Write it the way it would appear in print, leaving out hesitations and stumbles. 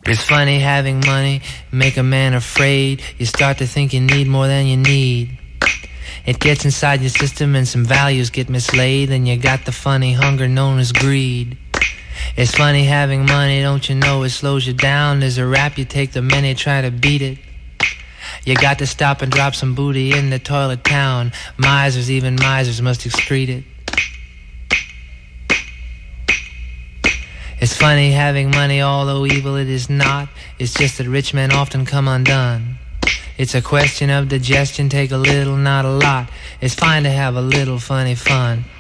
It's funny having money make a man afraid. You start to think you need more than you need. It gets inside your system and some values get mislaid, and you got the funny hunger known as greed. It's funny having money, don't you know it slows you down. There's a rap you take, the many try to beat it. You got to stop and drop some booty in the toilet town. Misers, even misers must excrete it. It's funny having money, although evil it is not. It's just that rich men often come undone. It's a question of digestion, take a little, not a lot. It's fine to have a little funny fun.